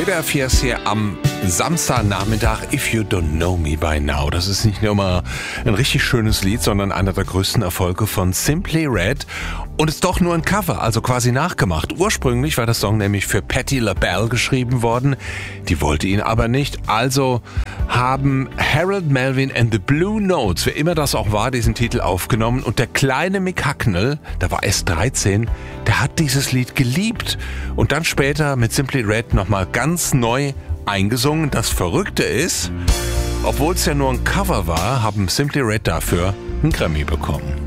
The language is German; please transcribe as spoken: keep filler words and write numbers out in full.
Peter Fiers hier am Samstagnachmittag, If You Don't Know Me By Now. Das ist nicht nur mal ein richtig schönes Lied, sondern einer der größten Erfolge von Simply Red. Und ist doch nur ein Cover, also quasi nachgemacht. Ursprünglich war der Song nämlich für Patti LaBelle geschrieben worden. Die wollte ihn aber nicht. Also haben Harold Melvin and the Blue Notes, wer immer das auch war, diesen Titel aufgenommen. Und der kleine Mick Hucknall, der war erst dreizehn, der hat dieses Lied geliebt. Und dann später mit Simply Red nochmal ganz neu eingesungen. Das Verrückte ist, obwohl es ja nur ein Cover war, haben Simply Red dafür einen Grammy bekommen.